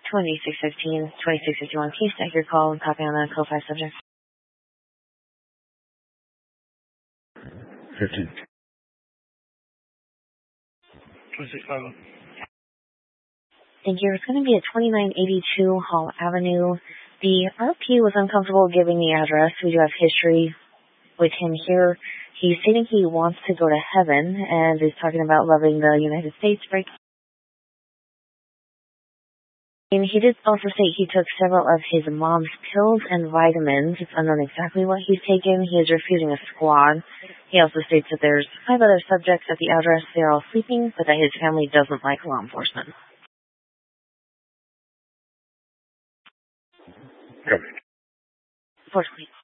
2615, 2651, please take your call and copy on the code 5 subject. 15. 2611. Thank you. It's going to be at 2982 Hall Avenue. The RP was uncomfortable giving the address. We do have history with him here. He's stating he wants to go to heaven and is talking about loving the United States. And he did also state he took several of his mom's pills and vitamins. It's unknown exactly what he's taken. He is refusing a squad. He also states that there's 5 other subjects at the address. They're all sleeping, but that his family doesn't like law enforcement. Copy. 420.